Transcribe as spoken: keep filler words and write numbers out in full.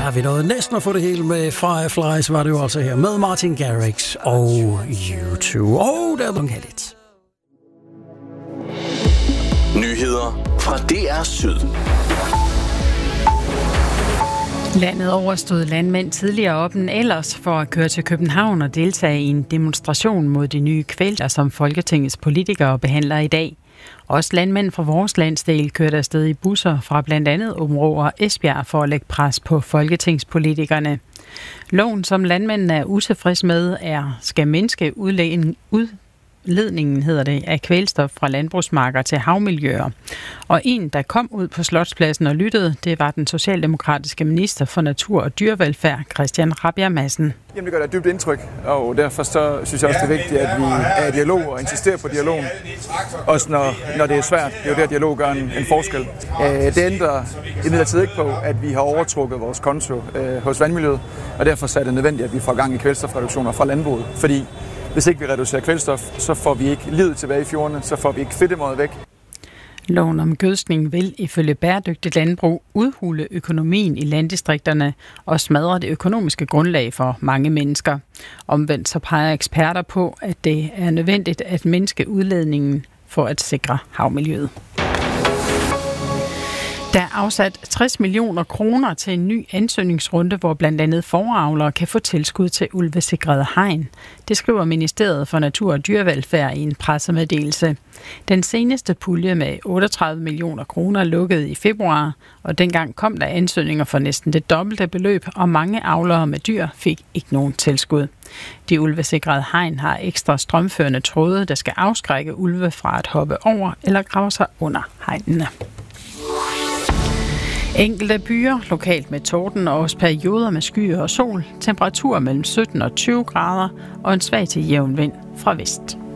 har vi nået næsten at få det hele med Fireflies, var det jo altså her med Martin Garrix og U to. Og der er nogle heldigt. Nyheder fra D R Syd. Landet overstod landmænd tidligere op end ellers for at køre til København og deltage i en demonstration mod de nye kvælter, som Folketingets politikere behandler i dag. Også landmænd fra vores landsdel kørte afsted i busser fra blandt andet Aabenraa og Esbjerg for at lægge pres på folketingspolitikerne. Loven, som landmændene er utilfreds med, er skal mindske udledningen ud ledningen hedder det, af kvælstof fra landbrugsmarker til havmiljøer. Og en, der kom ud på Slotspladsen og lyttede, det var den socialdemokratiske minister for natur og dyrevelfærd, Christian Rabjerg Madsen. Jamen, det gør da et dybt indtryk, og derfor så synes jeg også, det er vigtigt, at vi er i dialog og insisterer på dialogen. Også når, når det er svært. Det er jo der, dialog gør en, en forskel. Det ændrer imidlertid ikke på, at vi har overtrukket vores konto øh, hos vandmiljøet, og derfor er det nødvendigt, at vi får gang i kvælstofreduktioner fra landbruget, fordi hvis ikke vi reducerer kvælstof, så får vi ikke livet tilbage i fjordene, så får vi ikke fedtemøget væk. Loven om gødskning vil ifølge bæredygtigt landbrug udhule økonomien i landdistrikterne og smadre det økonomiske grundlag for mange mennesker. Omvendt så peger eksperter på, at det er nødvendigt at mindske udledningen for at sikre havmiljøet. Der er afsat tres millioner kroner til en ny ansøgningsrunde, hvor blandt andet foravlere kan få tilskud til ulvesikrede hegn. Det skriver Ministeriet for Natur og Dyrevelfærd i en pressemeddelelse. Den seneste pulje med otteogtredive millioner kroner lukkede i februar, og dengang kom der ansøgninger for næsten det dobbelte beløb, og mange avlere med dyr fik ikke nogen tilskud. De ulvesikrede hegn har ekstra strømførende tråde, der skal afskrække ulve fra at hoppe over eller grave sig under hegnene. Enkelte byer, lokalt med torden og også perioder med skyer og sol, temperatur mellem sytten og tyve grader og en svag til jævn vind fra vest.